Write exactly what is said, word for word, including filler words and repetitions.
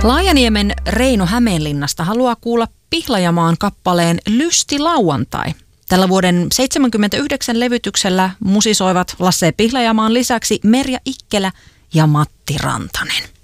Laajaniemen Reino Hämeenlinnasta haluaa kuulla Pihlajamaan kappaleen Lysti lauantai. Tällä vuoden seitsemänkymmentäyhdeksän levytyksellä musisoivat Lasse Pihlajamaan lisäksi Merja Ikkelä ja Matti Rantanen.